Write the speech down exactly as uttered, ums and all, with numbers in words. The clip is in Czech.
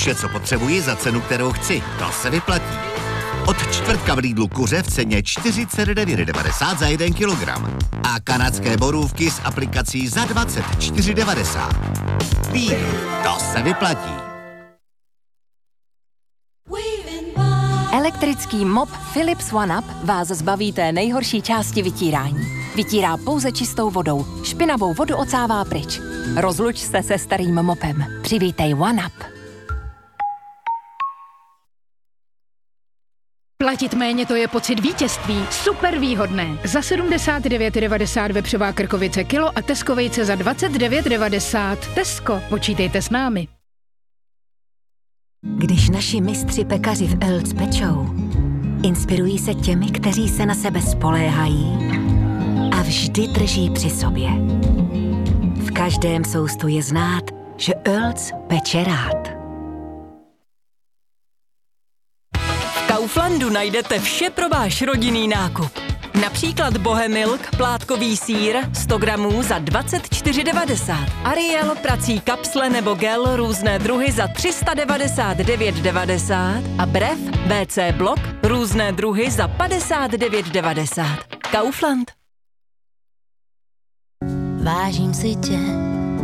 Vše, co potřebuji za cenu, kterou chci. To se vyplatí. Od čtvrtka v Lidlu kuře v ceně čtyřicet devět devadesát za jeden kilogram. A kanadské borůvky s aplikací za dvacet čtyři devadesát. Lidl, to se vyplatí. Elektrický mop Philips OneUp vás zbaví té nejhorší části vytírání. Vytírá pouze čistou vodou. Špinavou vodu ocává pryč. Rozluč se se starým mopem. Přivítej OneUp. Platit méně, to je pocit vítězství. Super výhodné. Za sedmdesát devět devadesát vepřová krkovice kilo a Tesco vejce za dvacet devět devadesát. Tesco, počítejte s námi. Když naši mistři pekaři v Earls pečou, inspirují se těmi, kteří se na sebe spoléhají a vždy drží při sobě. V každém soustu je znát, že Earls peče rád. V Kauflandu najdete vše pro váš rodinný nákup. Například Bohemilk, plátkový sýr, sto gramů za dvacet čtyři devadesát. Ariel, prací kapsle nebo gel, různé druhy za tři sta devadesát devět devadesát. A Brev, bé cé blok, různé druhy za padesát devět devadesát. Kaufland. Vážím si tě,